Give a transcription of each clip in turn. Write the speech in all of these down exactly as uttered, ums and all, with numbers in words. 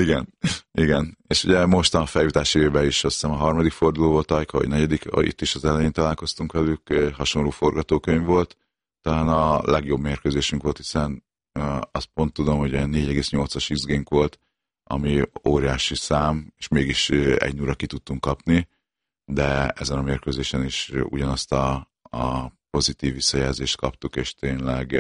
Igen, igen. És ugye most a feljutási évben is azt hiszem a harmadik forduló volt Ajka, vagy negyedik, itt is az elején találkoztunk velük, hasonló forgatókönyv volt. Talán a legjobb mérkőzésünk volt, hiszen azt pont tudom, hogy négy egész nyolcas xG-nk volt, ami óriási szám, és mégis egy nulla ki tudtunk kapni, de ezen a mérkőzésen is ugyanazt a, a pozitív visszajelzést kaptuk, és tényleg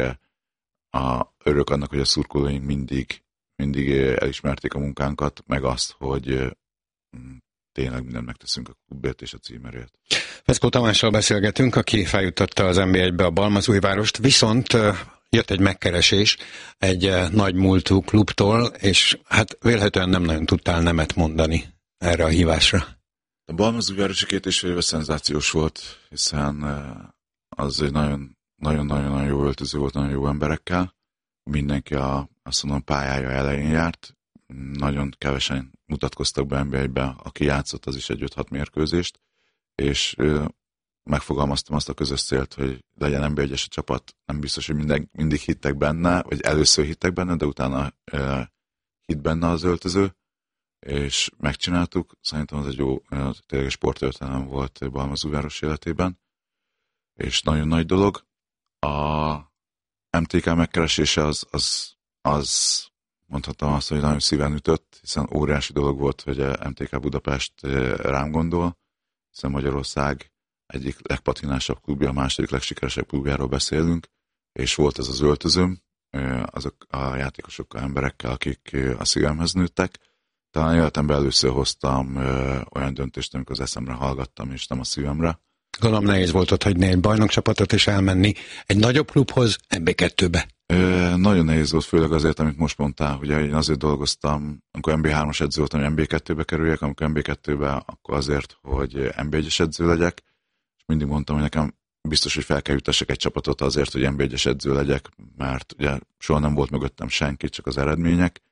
a, örülök annak, hogy a szurkolóink mindig, mindig elismerték a munkánkat, meg azt, hogy tényleg mindent megteszünk a klubért és a címerért. Veszkó Tamással beszélgetünk, aki feljuttatta az en bé egybe a Balmazújvárost, viszont jött egy megkeresés egy nagy múltú klubtól, és hát vélhetően nem nagyon tudtál nemet mondani erre a hívásra. A Balmazújvárosi két és fél éve szenzációs volt, hiszen az egy nagyon, nagyon-nagyon jó öltöző volt, nagyon jó emberekkel. Mindenki a, azt mondom, pályája elején járt. Nagyon kevesen mutatkoztak be en bé egybe, aki játszott, az is egy öt-hat mérkőzést, és megfogalmaztam azt a közös célt, hogy legyen en bé egyes a csapat. Nem biztos, hogy minden, mindig hittek benne, vagy először hittek benne, de utána e, hitt benne az öltöző, és megcsináltuk. Szerintem az egy jó, tényleg sporttörténelem volt Balmazújváros életében, és nagyon nagy dolog. A em té ká megkeresése az, az, az mondhatom azt, hogy nagyon szíven ütött, hiszen óriási dolog volt, hogy a em té ká Budapest rám gondol, hiszen Magyarország egyik legpatinásabb klubja, a második legsikeresebb klubjáról beszélünk, és volt ez az öltözőm, azok a játékosokkal, emberekkel, akik a szívemhez nőttek. Talán életemben először hoztam olyan döntést, amikor az eszemre hallgattam, és nem a szívemre. Gondolom nehéz volt ott hagyni egy bajnokcsapatot és elmenni egy nagyobb klubhoz, en bé kettőbe. Ö, nagyon nehéz volt, főleg azért, amit most mondtál, hogy én azért dolgoztam, amikor en bé hármas edző voltam, hogy en bé kettőbe kerüljek, amikor en bé kettőbe, akkor azért, hogy en bé egyes edző legyek, és mindig mondtam, hogy nekem biztos, hogy fel kell juttassak egy csapatot azért, hogy en bé egyes edző legyek, mert ugye soha nem volt mögöttem senki, csak az eredmények.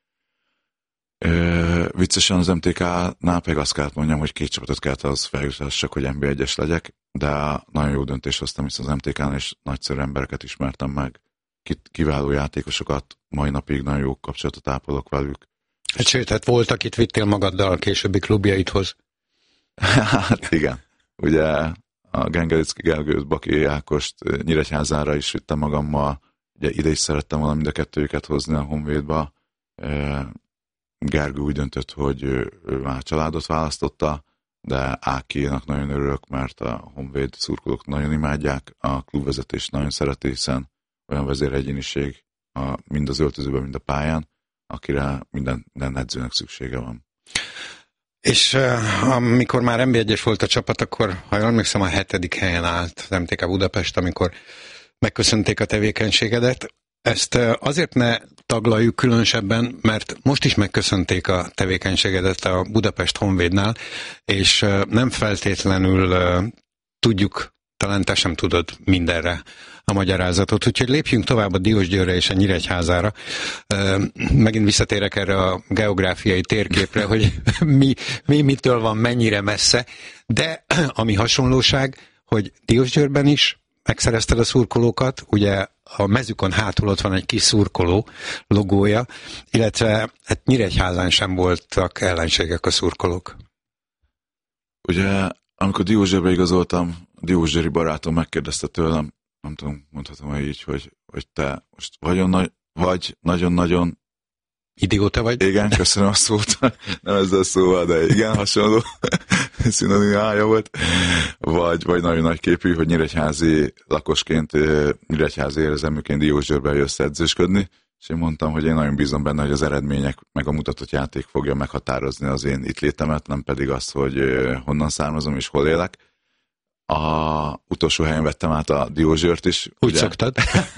Ö, viccesen az em té ká-nál pedig azt kellett mondjam, hogy két csapatot kellett az feljutassak, hogy en bé egyes legyek, de nagyon jó döntést hoztam, hiszen az em té ká-nál is nagyszerű embereket ismertem meg, kiváló játékosokat, mai napig nagyon jó kapcsolatot ápolok velük. Hát sőt, hát volt, akit vittél magaddal a későbbi klubjaidhoz. Hát igen. Ugye a Gengelicki Gergőt, Baki Ákost Nyíregyházára is vittem magammal. Ugye ide is szerettem volna mind a kettőjüket hozni a Honvédba. Gergő úgy döntött, hogy ő már a családot választotta, de Ákinak nagyon örülök, mert a Honvéd szurkolók nagyon imádják, a klubvezetés nagyon szereti, hiszen olyan vezéregyéniség a, mind az öltözőben, mind a pályán, akire minden, minden edzőnek szüksége van. És uh, amikor már en bé egyes volt a csapat, akkor, ha jól emlékszem, a hetedik helyen állt az em té ká Budapest, amikor megköszönték a tevékenységedet. Ezt uh, azért ne taglaljuk különösebben, mert most is megköszönték a tevékenységedet a Budapest Honvédnál, és uh, nem feltétlenül uh, tudjuk, talán te sem tudod mindenre a magyarázatot. Úgyhogy lépjünk tovább a Diósgyőrre és a Nyíregyházára. Megint visszatérek erre a geográfiai térképre, hogy mi, mi mitől van mennyire messze, de ami hasonlóság, hogy Diósgyőrben is megszerezted a szurkolókat, ugye a mezükon hátul ott van egy kis szurkoló logója, illetve hát Nyíregyházán sem voltak ellenségek a szurkolók. Ugye, amikor Diósgyőrbe igazoltam, a diósgyőri barátom megkérdezte tőlem, nem tudom, mondhatom hogy így, hogy, hogy te most vagyon nagy, vagy nagyon-nagyon... Idióta vagy? Igen, köszönöm a szót, nem ezzel a szóval, de igen, hasonló szinonimája volt. Vagy, vagy nagyon nagy képű, hogy nyíregyházi lakosként, nyíregyházi érzelműként Diósgyőrbe jössz edzősködni, és én mondtam, hogy én nagyon bízom benne, hogy az eredmények, meg a mutatott játék fogja meghatározni az én itt létemet, nem pedig azt, hogy honnan származom és hol élek. A utolsó helyen vettem át a Diósgyőrt is. Úgy ugye? Szoktad.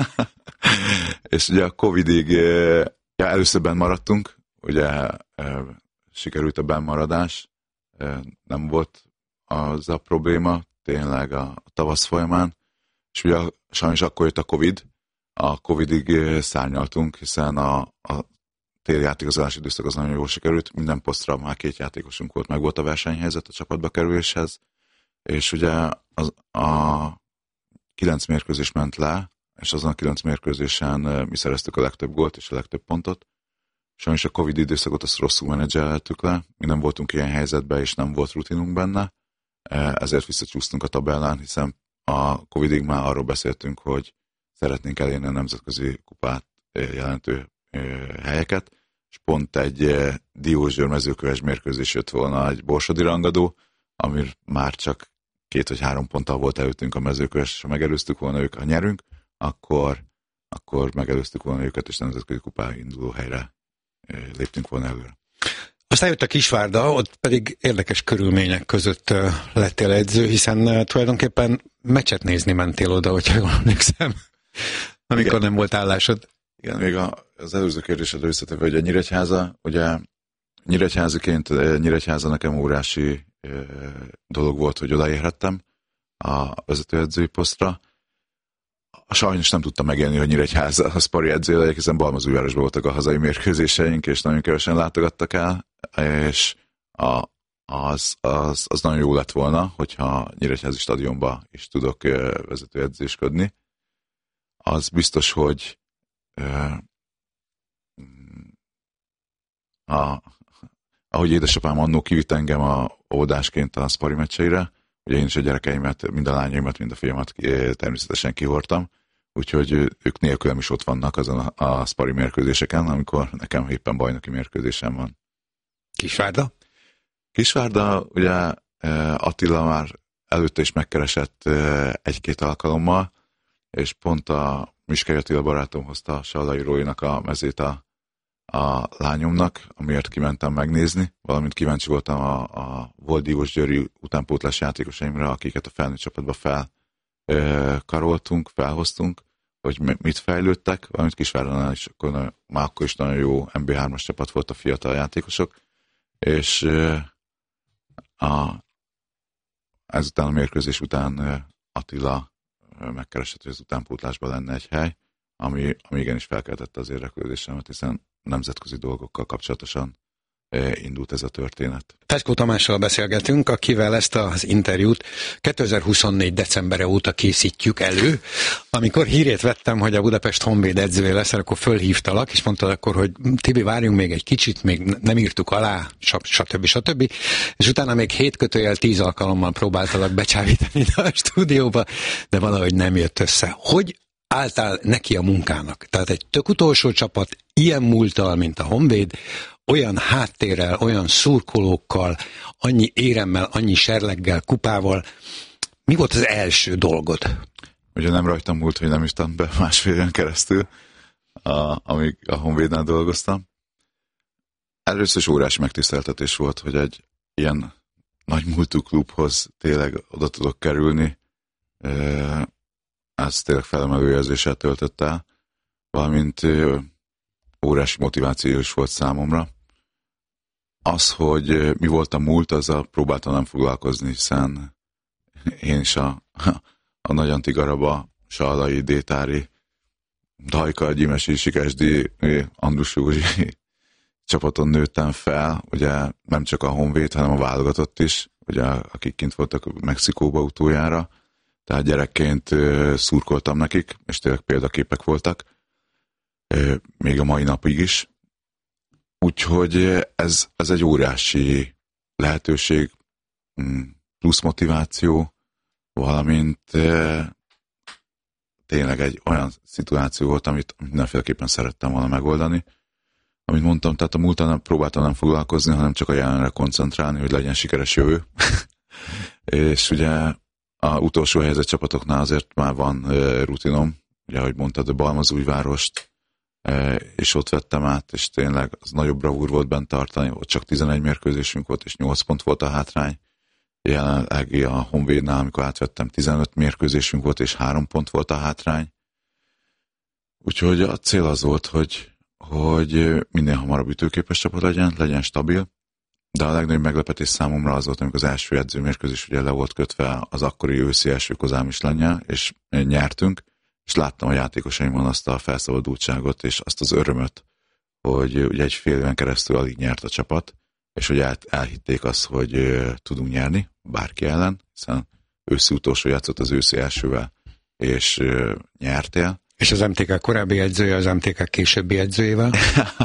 És ugye a Covidig ja, először benn maradtunk, ugye sikerült a bennmaradás, nem volt az a probléma, tényleg a tavasz folyamán, és ugye sajnos akkor jött a Covid, a Covidig szárnyaltunk, hiszen a, a téli játékozási időszak az nagyon jól sikerült, minden posztra már két játékosunk volt, meg volt a versenyhelyzet a csapatba kerüléshez, és ugye az, a kilenc mérkőzés ment le, és azon a kilenc mérkőzésen mi szereztük a legtöbb gólt és a legtöbb pontot, Sajnos a Covid időszakot azt rosszul menedzseltük le, mi nem voltunk ilyen helyzetben, és nem volt rutinunk benne, ezért visszacsúsztunk a tabellán, hiszen a Covidig már arról beszéltünk, hogy szeretnénk elérni a nemzetközi kupát jelentő helyeket, és pont egy Diósgyőr mezőköves mérkőzés jött volna egy borsodi rangadó, ami már csak két vagy három ponttal volt előttünk a mezőköves, és ha megelőztük volna ők, ha nyerünk, akkor, akkor megelőztük volna őket, és nemzetközi kupára induló helyre léptünk volna előre. Aztán jött a Kisvárda, ott pedig érdekes körülmények között lettél edző, hiszen tulajdonképpen meccset nézni mentél oda, hogyha jól emlékszem, amikor igen. Nem volt állásod. Igen, még az előző kérdésedre visszatérve, hogy a Nyíregyháza, ugye Nyíregyháziként, Nyíregyháza nekem órási dolog volt, hogy odaérhettem a vezetőedzői posztra. Sajnos nem tudtam megélni, hogy Nyíregyháza a szpari edző legyek, hiszen Balmazújvárosban voltak a hazai mérkőzéseink, és nagyon kevesen látogattak el, és a, az, az, az nagyon jó lett volna, hogyha Nyíregyházi stadionba is tudok vezetőedzésködni. Az biztos, hogy a, ahogy édesapám annó kivitt engem a óvodásként a szpari meccseire, ugye én is a gyerekeimet, mind a lányaimat, mind a fiamat természetesen kihordtam, úgyhogy ők nélkülem is ott vannak azon a, a szpari mérkőzéseken, amikor nekem éppen bajnoki mérkőzésem van. Kisvárda? Kisvárda, ugye Attila már előtte is megkeresett egy-két alkalommal, és pont a Miskely Attila barátom hozta a Sallai Róinak a mezét a, a lányomnak, amiért kimentem megnézni, valamint kíváncsi voltam a, a volt Diósgyőri utánpótlás játékosaimra, akiket a felnőtt csapatba felkaroltunk, felhoztunk, hogy mit fejlődtek, valamint Kisvárdánál is akkor, már akkor is nagyon jó em bé hármas csapat volt a fiatal játékosok, és a, ezután a mérkőzés után Attila megkeresett, hogy az utánpótlásban lenne egy hely, ami, ami igenis felkeltette az érdeklődésemet, hiszen nemzetközi dolgokkal kapcsolatosan indult ez a történet. Peszkó Tamással beszélgetünk, akivel ezt az interjút kétezer-huszonnégy decembere óta készítjük elő. Amikor hírét vettem, hogy a Budapest Honvéd edzője lesz, akkor fölhívtalak, és mondtad akkor, hogy Tibi, várjunk még egy kicsit, még nem írtuk alá, stb. stb. És utána még hét kötőjel tíz alkalommal próbáltalak becsábítani ide a stúdióba, de valahogy nem jött össze. Hogy álltál neki a munkának? Tehát egy tök utolsó csapat, ilyen múlttal, mint a Honvéd, olyan háttérrel, olyan szurkolókkal, annyi éremmel, annyi serleggel, kupával. Mi volt az első dolgod? Ugye nem rajtam múlt, hogy nem írtam be másfél éven keresztül, a, amíg a Honvédnál dolgoztam. Először is óriási megtiszteltetés volt, hogy egy ilyen nagy múltú klubhoz tényleg oda tudok kerülni. Ez tényleg felemelő érzéssel töltött el, valamint óriási motiváció is volt számomra. Az, hogy mi volt a múlt, azzal próbáltam nem foglalkozni, hiszen én is a, a Nagy Antigaraba, Sallai, Détári, Dajka, Gyimesi, Sikesdi, Andrus Józsi csapaton nőttem fel, ugye nem csak a Honvéd, hanem a válogatott is, ugye akik kint voltak Mexikóba utoljára, tehát gyerekként szurkoltam nekik, és tényleg példaképek voltak, még a mai napig is. Úgyhogy ez, ez egy óriási lehetőség, plusz motiváció, valamint tényleg egy olyan szituáció volt, amit mindenféleképpen szerettem volna megoldani. Amit mondtam, tehát a múltan nem próbáltam nem foglalkozni, hanem csak a jelenre koncentrálni, hogy legyen sikeres jövő. És ugye a utolsó helyezett csapatoknál azért már van rutinom, ugye, ahogy mondtad, a Balmazújvárost, és ott vettem át, és tényleg az nagyobb bravúr volt bent tartani, ott csak tizenegy mérkőzésünk volt, és nyolc pont volt a hátrány. Jelenleg a Honvédnál, amikor átvettem, tizenöt mérkőzésünk volt, és három pont volt a hátrány. Úgyhogy a cél az volt, hogy, hogy minél hamarabb ütőképes csapat legyen, legyen stabil, de a legnagyobb meglepetés számomra az volt, amikor az első edzőmérkőzés ugye le volt kötve az akkori őszi első Kozám Islannyal, és nyertünk, és láttam a játékosaimon azt a felszabadultságot, és azt az örömöt, hogy ugye egy fél éven keresztül alig nyert a csapat, és hogy el, elhitték azt, hogy uh, tudunk nyerni bárki ellen, hiszen őszi utolsó játszott az őszi elsővel, és uh, nyertél. És az em té ká korábbi edzője az em té ká későbbi edzőjével?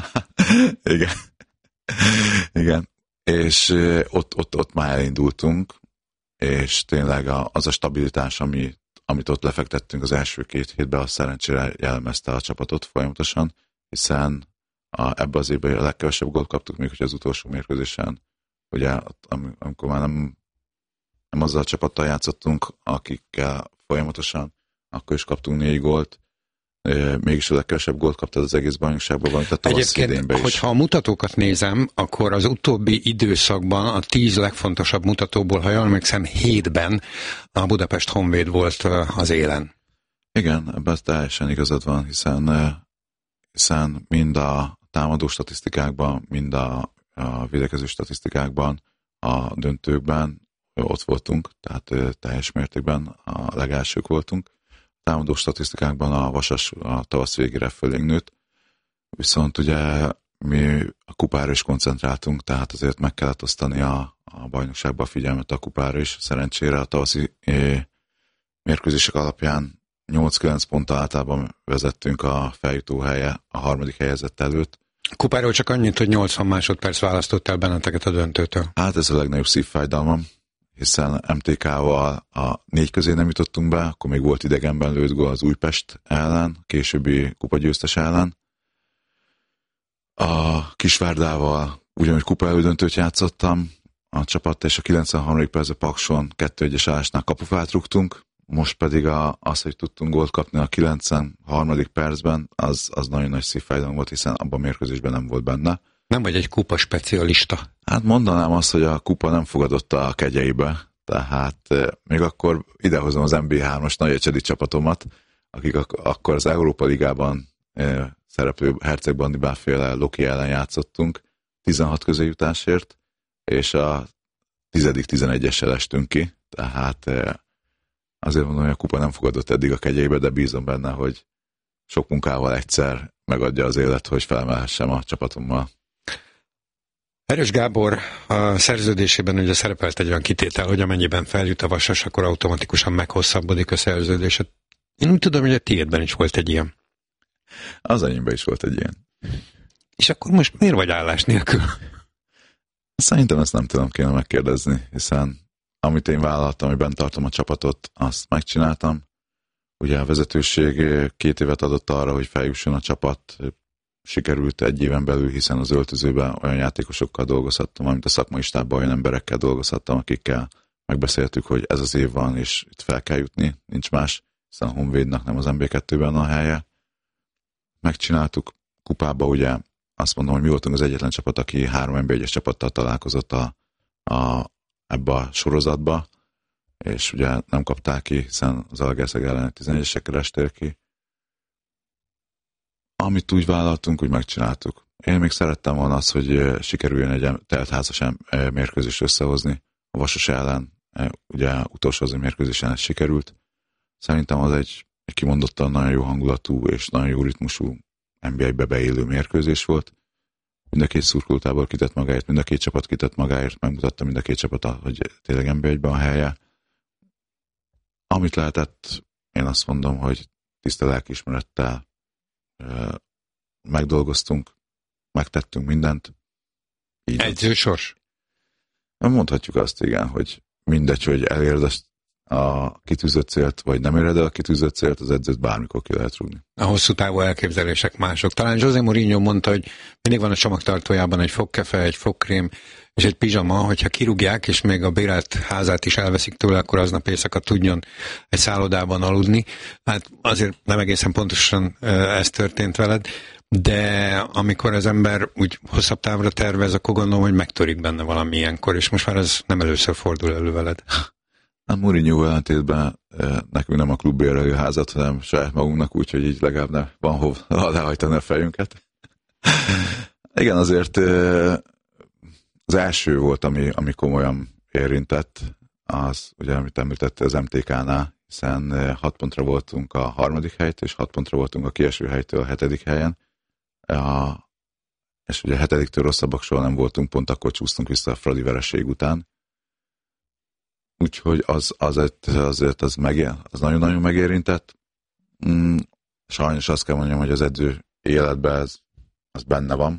Igen. Igen. És ott, ott, ott már elindultunk, és tényleg az a stabilitás, ami, amit ott lefektettünk az első két hétben, az szerencsére jellemezte a csapatot folyamatosan, hiszen a, ebbe az évben a legkevesebb gólt kaptuk, még hogy az utolsó mérkőzésen, ugye, amikor már nem, nem azzal a csapattal játszottunk, akikkel folyamatosan, akkor is kaptunk négy gólt, mégis a legkevesebb gólt kaptad az egész bajnokságban, valamint a tavasz idénben is. Hogyha a mutatókat nézem, akkor az utóbbi időszakban a tíz legfontosabb mutatóból, ha jól emlékszem, hétben a Budapest Honvéd volt az élen. Igen, ebben teljesen igazad van, hiszen, hiszen mind a támadó statisztikákban, mind a, a védekező statisztikákban, a döntőkben ott voltunk, tehát teljes mértékben a legelsők voltunk. Támadó statisztikákban a Vasas a tavasz végére fölénk nőtt, viszont ugye mi a kupára is koncentráltunk, tehát azért meg kellett osztani a, a bajnokságba a figyelmet a kupára is. Szerencsére a tavaszi é, mérkőzések alapján nyolc-kilenc ponttal általában vezettünk a feljutó helye, a harmadik helyezett előtt. Kupáról csak annyit, hogy nyolcvan másodperc választott el benneteket a döntőtől. Hát ez a legnagyobb szívfájdalmam, hiszen em té ká-val a négy közé nem jutottunk be, akkor még volt idegenben lőtt gól az Újpest ellen, későbbi kupagyőztes ellen. A Kisvárdával ugyanúgy kupa elődöntőt játszottam a csapat, és a kilencvenharmadik percben Pakson kettő egyes állásnál kapufát rúgtunk, most pedig a, az, hogy tudtunk gólt kapni a kilencvenharmadik percben, az, az nagyon nagy szívfájdalom volt, hiszen abban a mérkőzésben nem volt benne. Nem vagy egy kupa specialista. Hát mondanám azt, hogy a kupa nem fogadott a kegyeibe, tehát még akkor idehozom az en bé hármas nagyecsedi csapatomat, akik ak- akkor az Európa Ligában eh, szereplő Herceg Bandibáféle Loki ellen játszottunk tizenhat közéjutásért, és a tizedik tizenegyessel estünk ki, tehát eh, azért mondom, hogy a kupa nem fogadott eddig a kegyeibe, de bízom benne, hogy sok munkával egyszer megadja az élet, hogy felemelhessem a csapatommal. Erős Gábor a szerződésében ugye szerepelt egy olyan kitétel, hogy amennyiben feljut a Vasas, akkor automatikusan meghosszabbodik a szerződés. Én úgy tudom, hogy a tiédben is volt egy ilyen. Az enyémben is volt egy ilyen. És akkor most miért vagy állás nélkül? Szerintem ezt nem tudom, kéne megkérdezni, hiszen amit én vállaltam, hogy bent tartom a csapatot, azt megcsináltam. Ugye a vezetőség két évet adott arra, hogy feljusson a csapat, sikerült egy éven belül, hiszen az öltözőben olyan játékosokkal dolgozhattam, amint a szakmai stábban olyan emberekkel dolgozhattam, akikkel megbeszéltük, hogy ez az év van, és itt fel kell jutni, nincs más, hiszen a Honvédnak nem az em bé kettőben a helye. Megcsináltuk kupába, ugye azt mondom, hogy mi voltunk az egyetlen csapat, aki három em bé egyes csapattal találkozott a, a, ebbe a sorozatba, és ugye nem kapták ki, hiszen az Zalaegerszeg ellen tizenegyesekre estél ki. Amit úgy vállaltunk, úgy megcsináltuk. Én még szerettem volna azt, hogy sikerüljön egy teltházas mérkőzést összehozni. A Vasas ellen, ugye utolsó az mérkőzésen ez sikerült. Szerintem az egy, egy kimondottan nagyon jó hangulatú és nagyon jó ritmusú en bé egy-be beélő mérkőzés volt. Mind a két szurkolótábor kitett magáért, mind a két csapat kitett magáért, megmutatta mind a két csapat, hogy tényleg en bé egyben a helye. Amit lehetett, én azt mondom, hogy tiszta lelkiismerettel megdolgoztunk, megtettünk mindent. Edzősors? Mondhatjuk azt, igen, hogy mindegy, hogy elérd a kitűzött célt, vagy nem éred el a kitűzött célt, az edzőt bármikor ki lehet rúgni. A hosszú távú elképzelések mások. Talán José Mourinho mondta, hogy mindig van a csomagtartójában egy fogkefe, egy fogkrém, és egy pizsama, hogyha kirúgják, és még a bérelt házát is elveszik tőle, akkor aznap éjszaka tudjon egy szállodában aludni. Hát azért nem egészen pontosan ez történt veled, de amikor az ember úgy hosszabb távra tervez, akkor gondolom, hogy megtörik benne valami ilyenkor, és most már ez nem először fordul elő veled. A Mourinho ellentétben nekünk nem a klub bérelő házat, hanem saját magunknak, úgyhogy így legalább ne, van hova lehajtani a fejünket. Igen, azért az első volt, ami, ami komolyan érintett, az, ugye, amit említette az em té ká-nál, hiszen hat pontra voltunk a harmadik helytől, és hat pontra voltunk a kieső helytől a hetedik helyen. A, és ugye a hetediktől rosszabbak soha nem voltunk, pont akkor csúsztunk vissza a Fradi vereség után. Úgyhogy az, azért, azért az, megér, az nagyon-nagyon megérintett. Mm, sajnos azt kell mondjam, hogy az edző életben ez, az benne van,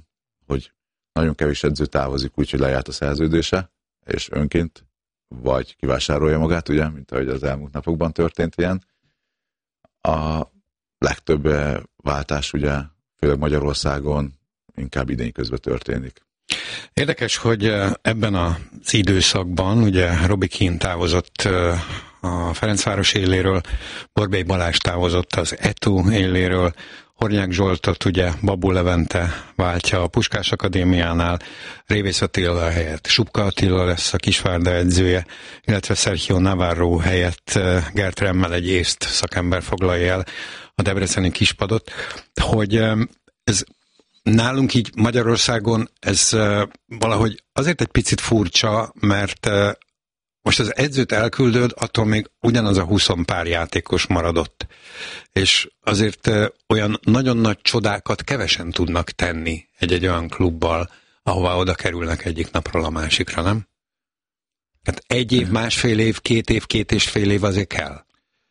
hogy nagyon kevés edző távozik úgy, hogy lejárt a szerződése, és önként vagy kivásárolja magát, ugye, mint ahogy az elmúlt napokban történt ilyen. A legtöbb váltás, ugye, főleg Magyarországon inkább idény közben történik. Érdekes, hogy ebben az időszakban, ugye Robi Keane távozott a Ferencváros éléről, Borbély Balázs távozott az é té u éléről, Hornyák Zsoltot ugye Babó Levente váltja a Puskás Akadémiánál, Révész Attila helyett Subka Attila lesz a Kisvárda edzője, illetve Sergio Navarro helyett Gert Remmel egy észt szakember foglalja el a debreceni kispadot, hogy ez nálunk így Magyarországon ez valahogy azért egy picit furcsa, mert most az edzőt elküldöd, attól még ugyanaz a huszon pár játékos maradott. És azért olyan nagyon nagy csodákat kevesen tudnak tenni egy-egy olyan klubbal, ahová oda kerülnek egyik napról a másikra, nem? Hát egy év, másfél év, két év, két és fél év azért kell.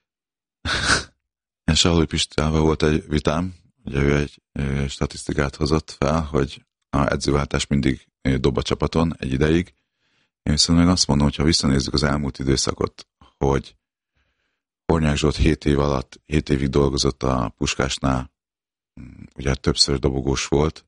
Én Salói Pistával volt egy vitám, ugye ő egy statisztikát hozott fel, hogy a edzőváltás mindig dob a csapaton egy ideig. Én viszont meg azt mondom, hogy ha visszanézzük az elmúlt időszakot, hogy Hornyák Zsolt hét év alatt, hét évig dolgozott a Puskásnál, ugye többször dobogós volt,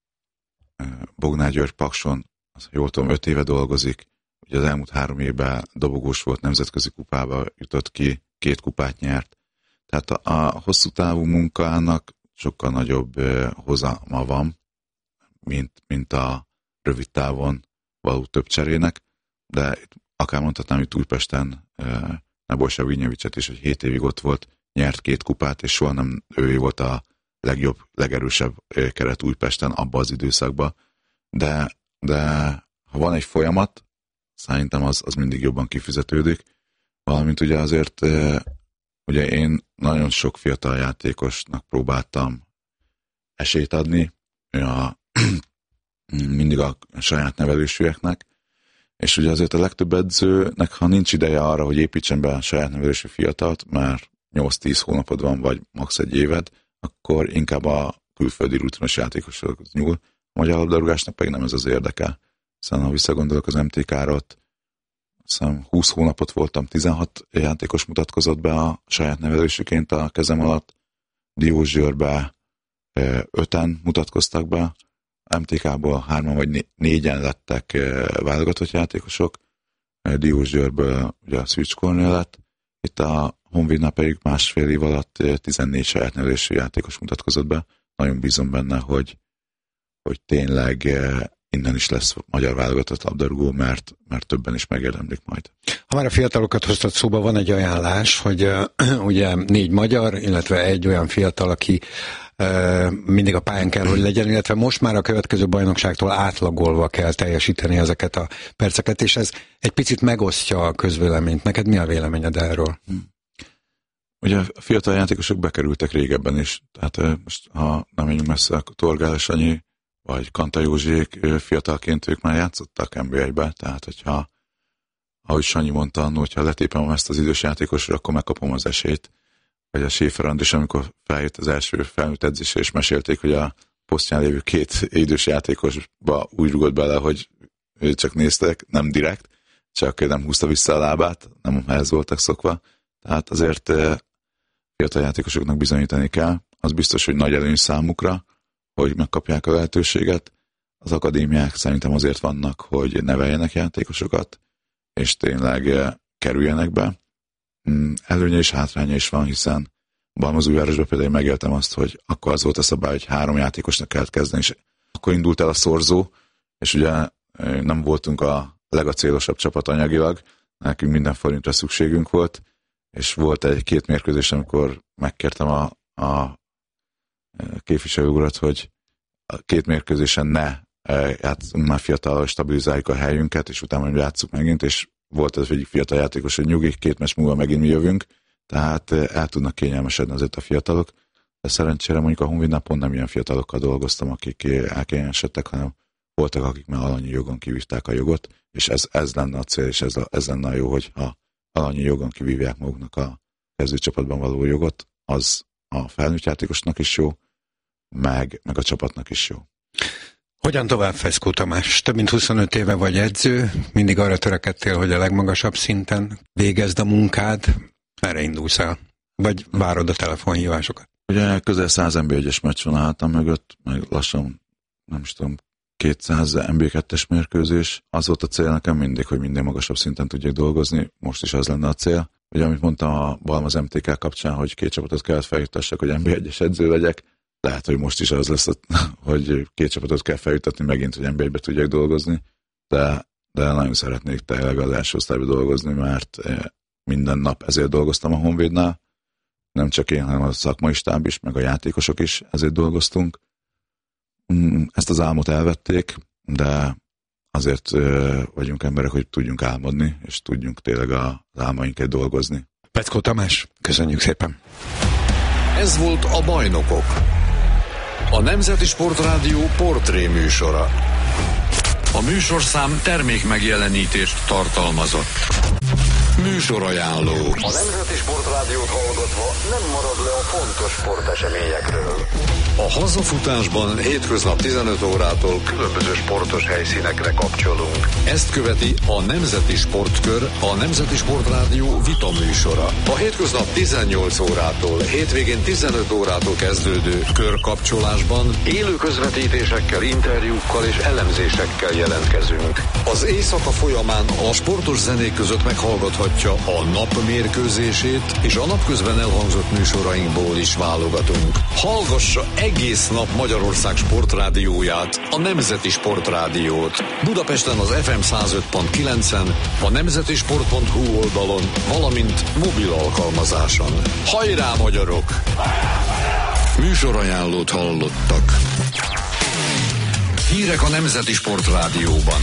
Bognár György Pakson, jól tudom, öt éve dolgozik, ugye az elmúlt három évben dobogós volt, nemzetközi kupába jutott ki, két kupát nyert. Tehát a, a hosszú távú munkának sokkal nagyobb hozama van, mint, mint a rövid távon való több cserének, de akár mondhatnám, hogy Újpesten Nebojsa Vinyevicset is, hogy hét évig ott volt, nyert két kupát, és soha nem ő volt a legjobb, legerősebb keret Újpesten abban az időszakban, de, de ha van egy folyamat, szerintem az, az mindig jobban kifizetődik, valamint ugye azért ugye én nagyon sok fiatal játékosnak próbáltam esélyt adni, a, mindig a saját nevelésűeknek, és ugye azért a legtöbb edzőnek, ha nincs ideje arra, hogy építsen be a saját nevelésű fiatalt, már nyolc-tíz hónapod van, vagy max. Egy éved, akkor inkább a külföldi rutinos játékosokhoz nyúl. A magyar labdarúgásnak pedig nem ez az érdeke. Szóval ha visszagondolok az em té ká-ra, ott szóval húsz hónapot voltam, tizenhat játékos mutatkozott be a saját nevelésüként a kezem alatt. Diós Győrbe öten mutatkoztak be, em té ká-ból hárman vagy négyen lettek válogatott játékosok, Diós Győrből ugye a Switch Cornél lett, itt a Honvédnál pedig másfél év alatt tizennégy saját nevelésű játékos mutatkozott be. Nagyon bízom benne, hogy, hogy tényleg innen is lesz magyar válogatott labdarúgó, mert, mert többen is megérdemlik majd. Ha már a fiatalokat hoztad szóba, van egy ajánlás, hogy uh, ugye négy magyar, illetve egy olyan fiatal, aki uh, mindig a pályán kell, hogy legyen, illetve most már a következő bajnokságtól átlagolva kell teljesíteni ezeket a perceket, és ez egy picit megosztja a közvéleményt. Neked mi a véleményed erről? Hmm. Ugye a fiatal játékosok bekerültek régebben is, tehát uh, most ha nem menjünk messze, a Torgál Sanyi vagy Kanta Józsiék fiatalként ők már játszottak en bé egy-be, tehát hogyha, ahogy Sanyi mondta annól, hogyha letépem ezt az idős játékosra, akkor megkapom az esélyt. Vagy a Schäfer Andris, amikor feljött az első felnőtt edzésre, és mesélték, hogy a posztján lévő két idős játékosba úgy rugott bele, hogy csak néztek, nem direkt, csak nem húzta vissza a lábát, nem ehhez voltak szokva. Tehát azért fiatal játékosoknak bizonyítani kell. Az biztos, hogy nagy előny számukra, hogy megkapják a lehetőséget. Az akadémiák szerintem azért vannak, hogy neveljenek játékosokat, és tényleg kerüljenek be. Előnye és hátránya is van, hiszen Balmazújvárosban például megéltem azt, hogy akkor az volt a szabály, hogy három játékosnak kellett kezdeni, és akkor indult el a szorzó, és ugye nem voltunk a legacélosabb csapat anyagilag, nekünk minden forintra szükségünk volt, és volt egy-két mérkőzés, amikor megkértem a, a képviselő urat, hogy a két mérkőzésen ne játszunk már fiatal, stabilizáljuk a helyünket, és utána játsszuk megint, és volt az egyik fiatal játékos, hogy nyugi, két meccs múlva megint mi jövünk, tehát el tudnak kényelmesedni azért a fiatalok, de szerencsére mondjuk a Honvédnál pont nem ilyen fiatalokkal dolgoztam, akik elkényelmesedtek, hanem voltak, akik már alanyi jogon kivívták a jogot, és ez, ez lenne a cél, és ez, a, ez lenne a jó, hogyha alanyi jogon kivívják maguknak a kezdőcsapatban való jogot, az a felnőtt játékosnak is jó, meg, meg a csapatnak is jó. Hogyan tovább, Feszkó Tamás? Több mint huszonöt éve vagy edző, mindig arra törekedtél, hogy a legmagasabb szinten végezd a munkád. Merre indulsz el? Vagy várod a telefonhívásokat? Ugye közel száz en bé egyes meccs van a hátam mögött, meg lassan, nem is tudom, kétszáz en bé kettes mérkőzés. Az volt a cél nekem mindig, hogy minden magasabb szinten tudjak dolgozni, most is az lenne a cél. Ugye, amit mondtam a Balmaz em té ká kapcsán, hogy két csapatot kellett feljuttassak, hogy en bé egyes edző legyek, lehet, hogy most is az lesz, hogy két csapatot kell feljutatni megint, hogy en bé egybe tudjak dolgozni, de, de nagyon szeretnék tényleg az első osztályba dolgozni, mert minden nap ezért dolgoztam a Honvédnál, nem csak én, hanem a szakmai stáb is, meg a játékosok is ezért dolgoztunk. Ezt az álmot elvették, de azért vagyunk emberek, hogy tudjunk álmodni, és tudjunk tényleg az álmainkat dolgozni. Feszkó Tamás, köszönjük szépen! Ez volt a Bajnokok, a Nemzeti Sportrádió portré műsora. A műsorszám termék megjelenítést tartalmazott. Műsorajánló. A Nemzeti Sportrádiót hallgatva nem marad le a fontos sporteseményekről. A hazafutásban hétköznap tizenöt órától különböző sportos helyszínekre kapcsolunk. Ezt követi a Nemzeti Sportkör, a Nemzeti Sportrádió vita műsora. A hétköznap tizennyolc órától, hétvégén tizenöt órától kezdődő körkapcsolásban élő közvetítésekkel, interjúkkal és elemzésekkel jelentkezünk. Az éjszaka folyamán a sportos zenék között meghallgathatjuk a nap mérkőzését, és a napközben elhangzott műsorainkból is válogatunk. Hallgassa egész nap Magyarország sportrádióját, a Nemzeti Sportrádiót. Budapesten az ef em száz öt pont kilencen, a nemzetisport pont hu oldalon, valamint mobil alkalmazáson. Hajrá, magyarok! Műsorajánlót hallottak. Hírek a Nemzeti Sportrádióban.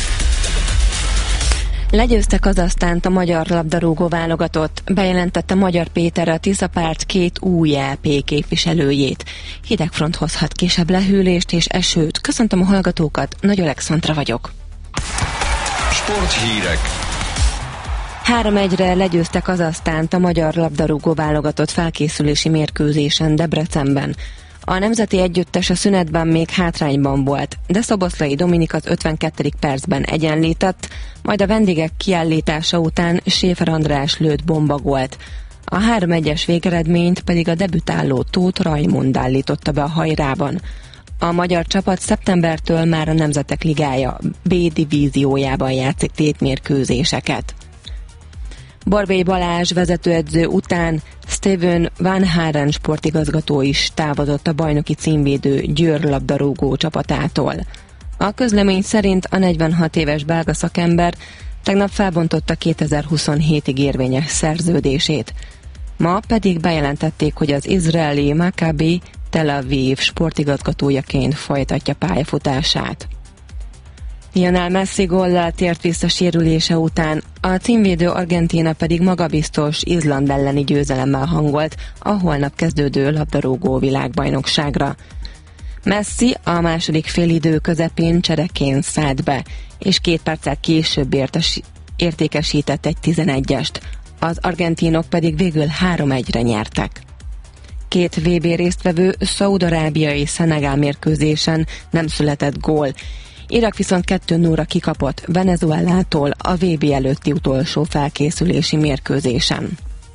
Legyőzte Kazahsztánt a magyar labdarúgó válogatott, bejelentette Magyar Péter a Tiszapárt két új é pé képviselőjét. Hideg front hozhat kisebb lehűlést és esőt. Köszöntöm a hallgatókat, Nagy Alexandra vagyok. Sporthírek. három egyre legyőzte Kazahsztánt a magyar labdarúgó válogatott felkészülési mérkőzésen Debrecenben. A nemzeti együttes a szünetben még hátrányban volt, de Szoboszlai Dominik az ötvenkettedik percben egyenlített, majd a vendégek kiállítása után Séfer András lőtt bombagolt. A három egyes végeredményt pedig a debütáló Tóth Rajmund állította be a hajrában. A magyar csapat szeptembertől már a Nemzetek Ligája B divíziójában játszik tétmérkőzéseket. Borbély Balázs vezetőedző után Steven Van Haren sportigazgató is távozott a bajnoki címvédő Győr labdarúgó csapatától. A közlemény szerint a negyvenhat éves belga szakember tegnap felbontotta kétezer-huszonhétig érvényes szerződését. Ma pedig bejelentették, hogy az izraeli Maccabi Tel Aviv sportigazgatójaként folytatja pályafutását. Lionel Messi góllal tért vissza sérülése után, a címvédő Argentína pedig magabiztos Izland elleni győzelemmel hangolt a holnap kezdődő labdarúgó világbajnokságra. Messi a második félidő közepén csereként szállt be, és két perccel később értes, értékesített egy tizenegyest, az argentinok pedig végül három egyre nyertek. Két vé bé résztvevő szaúd-arábiai Szenegál mérkőzésen nem született gól, Irak viszont kettő nullra kikapott Venezuelától a vé bé előtti utolsó felkészülési mérkőzésen.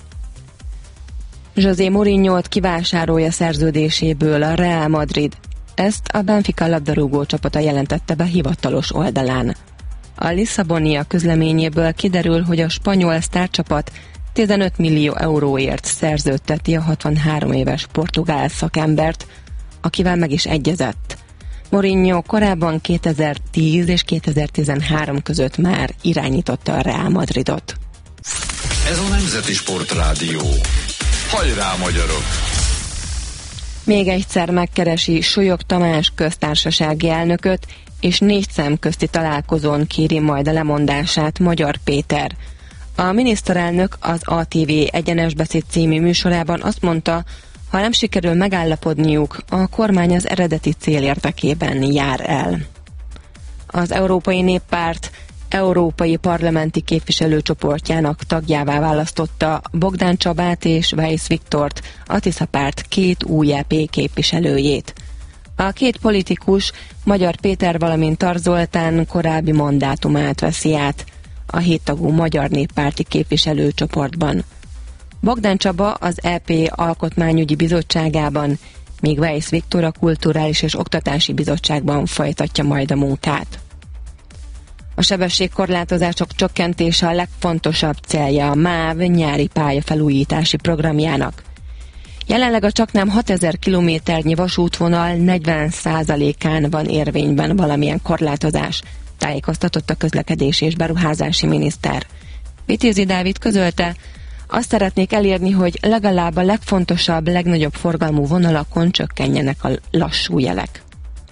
José Mourinhót kivásárolja szerződéséből a Real Madrid. Ezt a Benfica labdarúgó csapata jelentette be hivatalos oldalán. A Lisszabonia közleményéből kiderül, hogy a spanyol sztárcsapat tizenöt millió euróért szerződteti a hatvanhárom éves portugál szakembert, akivel meg is egyezett. Mourinho korábban kétezer-tíz és kétezer-tizenhárom között már irányította a Real Madridot. Ez a Nemzeti Sportrádió. Hajrá, magyarok! Még egyszer megkeresi Súlyog Tamás köztársasági elnököt, és négy szem közti találkozón kéri majd a lemondását Magyar Péter. A miniszterelnök az á té vé Egyenes Beszéd című műsorában azt mondta, ha nem sikerül megállapodniuk, a kormány az eredeti cél érdekében jár el. Az Európai Néppárt európai parlamenti képviselőcsoportjának tagjává választotta Bogdán Csabát és Weiss Viktort, a Tiszapárt két új é pé képviselőjét. A két politikus, Magyar Péter, valamint Tar Zoltán korábbi mandátumát veszi át a héttagú Magyar Néppárti képviselőcsoportban. Bogdán Csaba az é pé Alkotmányügyi Bizottságában, míg Weisz Viktor a Kulturális és Oktatási Bizottságban folytatja majd a munkát. A sebességkorlátozások csökkentése a legfontosabb célja a MÁV nyári pályafelújítási programjának. Jelenleg a csaknem hatezer kilométernyi vasútvonal negyven százalékán van érvényben valamilyen korlátozás, tájékoztatott a közlekedési és beruházási miniszter. Vitézi Dávid közölte, azt szeretnék elérni, hogy legalább a legfontosabb, legnagyobb forgalmú vonalakon csökkenjenek a lassú jelek.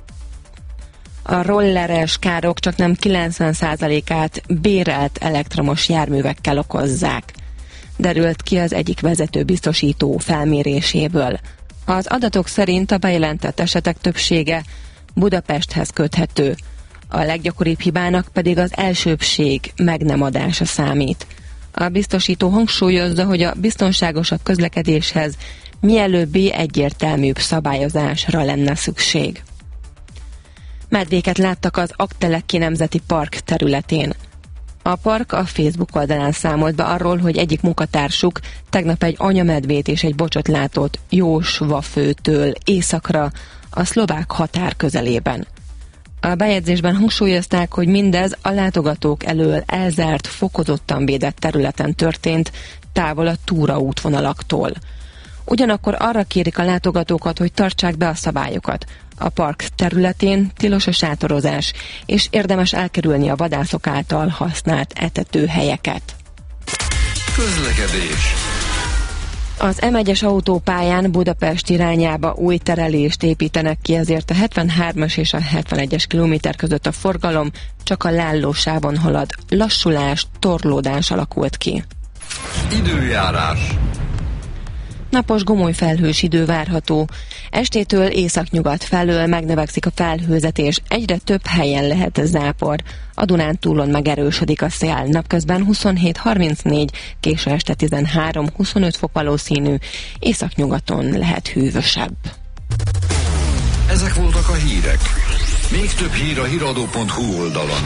A rolleres károk csak nem kilencven százalékát bérelt elektromos járművekkel okozzák, derült ki az egyik vezető biztosító felméréséből. Az adatok szerint a bejelentett esetek többsége Budapesthez köthető, a leggyakoribb hibának pedig az elsőbbség meg nem adása számít. A biztosító hangsúlyozza, hogy a biztonságosabb közlekedéshez mielőbbi egyértelműbb szabályozásra lenne szükség. Medvéket láttak az Aggteleki Nemzeti Park területén. A park a Facebook oldalán számolt be arról, hogy egyik munkatársuk tegnap egy anyamedvét és egy bocsot látott Jósvafőtől északra a szlovák határ közelében. A bejegyzésben hangsúlyozták, hogy mindez a látogatók elől elzárt, fokozottan védett területen történt, távol a túraútvonalaktól. Ugyanakkor arra kérik a látogatókat, hogy tartsák be a szabályokat. A park területén tilos a sátorozás, és érdemes elkerülni a vadászok által használt etetőhelyeket. Közlekedés. Az em egyes autópályán Budapest irányába új terelést építenek ki, ezért a hetvenhármas és a hetvenegyes kilométer között a forgalom csak a Lállósávon halad. Lassulás, torlódás alakult ki. Időjárás. Napos gomolyfelhős idő várható. Estétől északnyugat felől megnövekszik a felhőzet, és egyre több helyen lehet zápor. A Dunántúlon megerősödik a szél. Napközben huszonhét harmincnégy, késő este tizenhárom huszonöt fok valószínű, északnyugaton lehet hűvösebb. Ezek voltak a hírek. Még több hír a híradó pont hu oldalon.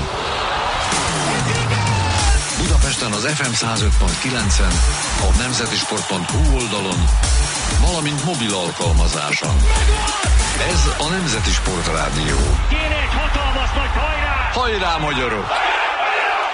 Budapesten az ef em száz öt pont kilencen, a nemzetisport pont hu oldalon, valamint mobil alkalmazáson. Ez a Nemzeti Sport Rádió. Kéne egy hatalmas nagy hajrá! Hajrá, magyarok!